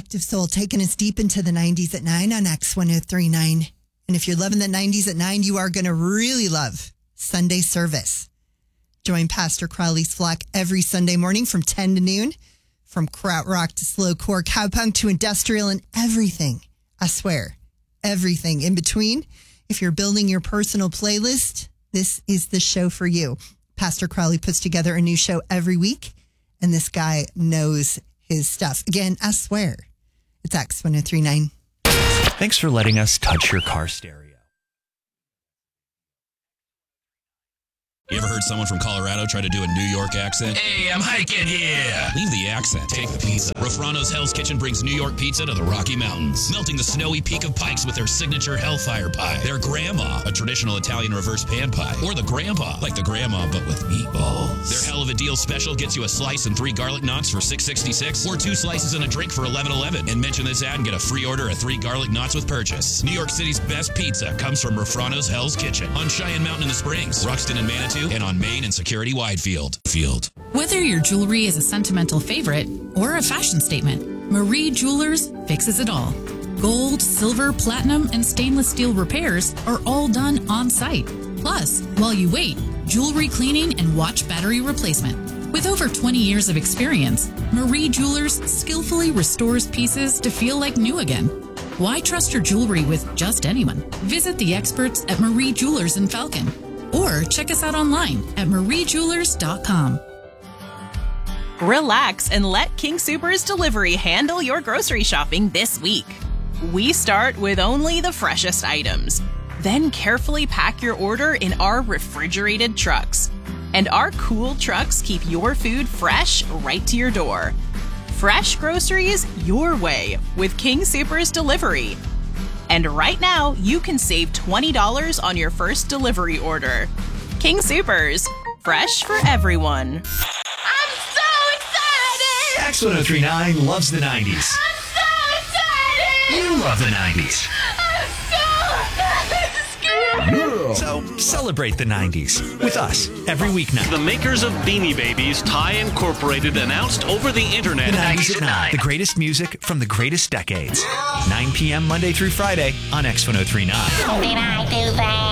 Radioactive Soul taking us deep into the 90s at 9 on X1039. And if you're loving the 90s at 9, you are going to really love Sunday service. Join Pastor Crowley's flock every Sunday morning from 10 to noon, from krautrock to slowcore, cowpunk to industrial, and everything. I swear, everything in between. If you're building your personal playlist, this is the show for you. Pastor Crowley puts together a new show every week, and this guy knows his stuff. Again, I swear, it's X1039. Thanks for letting us touch your car stereo. You ever heard someone from Colorado try to do a New York accent? Hey, I'm hiking here. Leave the accent. Take the pizza. Rafrano's Hell's Kitchen brings New York pizza to the Rocky Mountains, melting the snowy peak of Pikes with their signature Hellfire Pie. Their Grandma, a traditional Italian reverse pan pie. Or the Grandpa, like the Grandma but with meatballs. Their Hell of a Deal special gets you a slice and 3 garlic knots for $6.66, or 2 slices and a drink for $11.11. And mention this ad and get a free order of 3 garlic knots with purchase. New York City's best pizza comes from Rafrano's Hell's Kitchen on Cheyenne Mountain in the Springs, Ruxton and Manitou, and on Main and Security Widefield. Whether your jewelry is a sentimental favorite or a fashion statement, Marie Jewelers fixes it all. Gold, silver, platinum, and stainless steel repairs are all done on site. Plus, while you wait, jewelry cleaning and watch battery replacement. With over 20 years of experience, Marie Jewelers skillfully restores pieces to feel like new again. Why trust your jewelry with just anyone? Visit the experts at Marie Jewelers in Falcon. Or check us out online at mariejewelers.com. Relax and let King Soopers Delivery handle your grocery shopping this week. We start with only the freshest items. Then carefully pack your order in our refrigerated trucks. And our cool trucks keep your food fresh right to your door. Fresh groceries your way with King Soopers Delivery. And right now, you can save $20 on your first delivery order. King Soopers, fresh for everyone. I'm so excited! X1039 loves the 90s. I'm so excited! You love the 90s. So celebrate the 90s with us every weeknight. The makers of Beanie Babies, Thai Incorporated, announced over the internet. The 90s at 9. The greatest music from the greatest decades. 9 p.m. Monday through Friday on X1039. Did I do that?